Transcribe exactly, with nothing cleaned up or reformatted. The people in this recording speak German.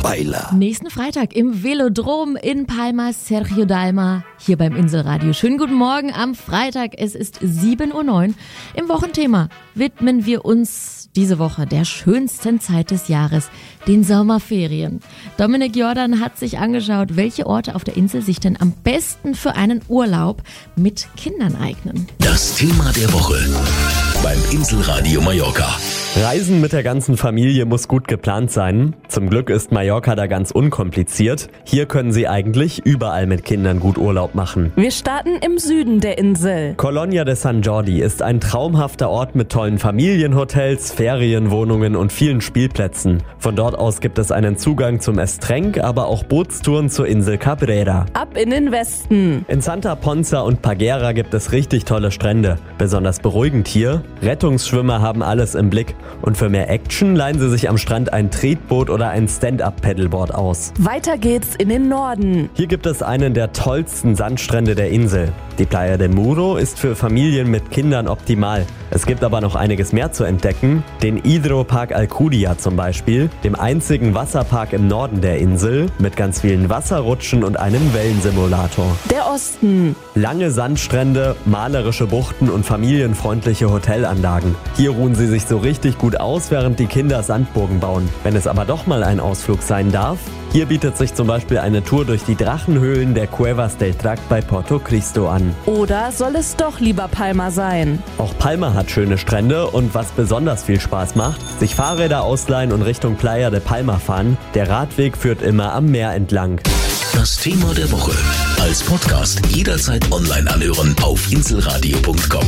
Bailer. Nächsten Freitag im Velodrom in Palma, Sergio Dalma, hier beim Inselradio. Schönen guten Morgen am Freitag, es ist sieben Uhr neun. Im Wochenthema widmen wir uns diese Woche der schönsten Zeit des Jahres, den Sommerferien. Dominik Jordan hat sich angeschaut, welche Orte auf der Insel sich denn am besten für einen Urlaub mit Kindern eignen. Das Thema der Woche beim Inselradio Mallorca. Reisen mit der ganzen Familie muss gut geplant sein. Zum Glück ist Mallorca da ganz unkompliziert. Hier können Sie eigentlich überall mit Kindern gut Urlaub machen. Wir starten im Süden der Insel. Colonia de San Jordi ist ein traumhafter Ort mit tollen Familienhotels, Ferienwohnungen und vielen Spielplätzen. Von dort aus gibt es einen Zugang zum Estrenc, aber auch Bootstouren zur Insel Cabrera. Ab in den Westen. In Santa Ponsa und Paguera gibt es richtig tolle Strände. Besonders beruhigend hier, Rettungsschwimmer haben alles im Blick. Und für mehr Action leihen Sie sich am Strand ein Tretboot oder ein Stand-Up-Paddleboard aus. Weiter geht's in den Norden. Hier gibt es einen der tollsten Sandstrände der Insel. Die Playa de Muro ist für Familien mit Kindern optimal. Es gibt aber noch einiges mehr zu entdecken. Den Hidropark Alcudia zum Beispiel, dem einzigen Wasserpark im Norden der Insel, mit ganz vielen Wasserrutschen und einem Wellensimulator. Der Osten. Lange Sandstrände, malerische Buchten und familienfreundliche Hotelanlagen. Hier ruhen Sie sich so richtig gut aus, während die Kinder Sandburgen bauen. Wenn es aber doch mal ein Ausflug sein darf, hier bietet sich zum Beispiel eine Tour durch die Drachenhöhlen der Cuevas del Drac bei Porto Cristo an. Oder soll es doch lieber Palma sein? Auch Palma hat schöne Strände und was besonders viel Spaß macht, sich Fahrräder ausleihen und Richtung Playa de Palma fahren. Der Radweg führt immer am Meer entlang. Das Thema der Woche als Podcast jederzeit online anhören auf inselradio punkt com.